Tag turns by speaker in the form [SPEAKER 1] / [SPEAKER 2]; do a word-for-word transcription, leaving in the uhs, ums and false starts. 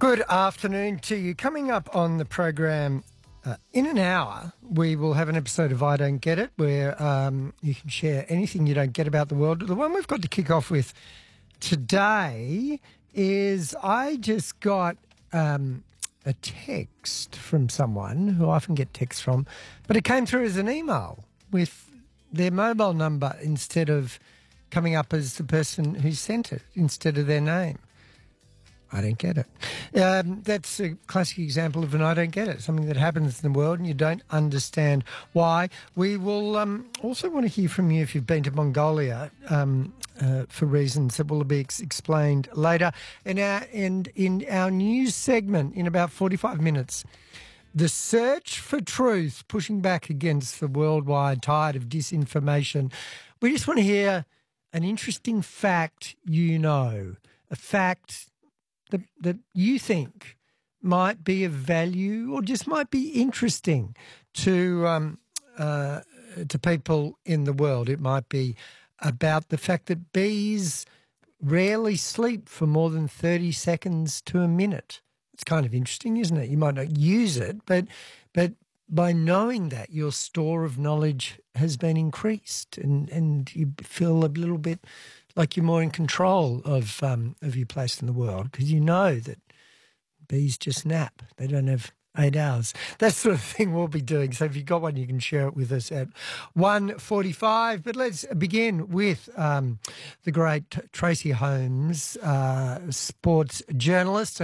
[SPEAKER 1] Good afternoon to you. Coming up on the program uh, in an hour, we will have an episode of I Don't Get It where um, you can share anything you don't get about the world. The one we've got to kick off with today is I just got um, a text from someone who I often get texts from, but it came through as an email with their mobile number instead of coming up as the person who sent it, instead of their name. I don't get it. Um, that's a classic example of an I don't get it, something that happens in the world and you don't understand why. We will um, also want to hear from you if you've been to Mongolia um, uh, for reasons that will be ex- explained later. And, our, and in our news segment in about forty-five minutes, the search for truth, pushing back against the worldwide tide of disinformation. We just want to hear an interesting fact you know, a fact that, that you think might be of value or just might be interesting to um, uh, to people in the world. It might be about the fact that bees rarely sleep for more than thirty seconds to a minute. It's kind of interesting, isn't it? You might not use it, but but by knowing that, your store of knowledge has been increased and, and you feel a little bit like you're more in control of um, of your place in the world because you know that bees just nap. They don't have eight hours. That sort of thing we'll be doing. So if you've got one, you can share it with us at one forty-five. But let's begin with um, the great Tracy Holmes, uh, sports journalist.